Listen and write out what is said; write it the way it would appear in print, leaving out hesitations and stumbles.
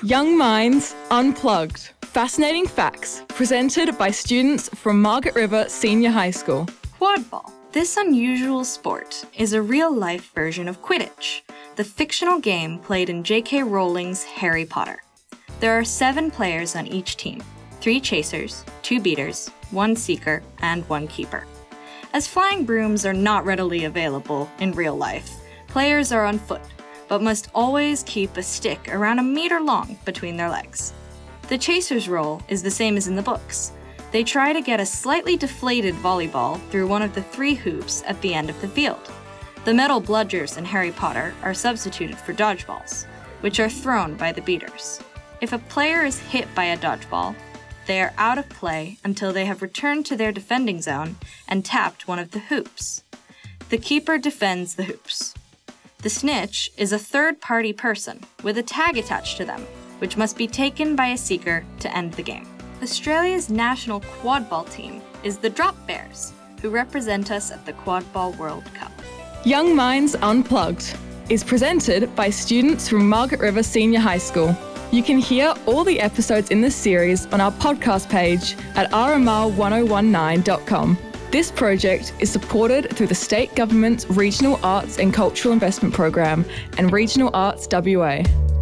Young Minds Unplugged. Fascinating facts presented by students from Margaret River Senior High School. Quadball. This unusual sport is a real-life version of Quidditch, the fictional game played in J.K. Rowling's Harry Potter. There are 7 players on each team, 3 chasers, 2 beaters, 1 seeker, and 1 keeper. As flying brooms are not readily available in real life, players are on foot, but must always keep a stick around a meter long between their legs. The chaser's role is the same as in the books. They try to get a slightly deflated volleyball through one of the 3 hoops at the end of the field. The metal bludgers in Harry Potter are substituted for dodgeballs, which are thrown by the beaters. If a player is hit by a dodgeball, they are out of play until they have returned to their defending zone and tapped one of the hoops. The keeper defends the hoops. The snitch is a third-party person with a tag attached to them, which must be taken by a seeker to end the game. Australia's national quadball team is the Drop Bears, who represent us at the Quadball World Cup. Young Minds Unplugged is presented by students from Margaret River Senior High School. You can hear all the episodes in this series on our podcast page at rmr1019.com. This project is supported through the State Government's Regional Arts and Cultural Investment Program and Regional Arts WA.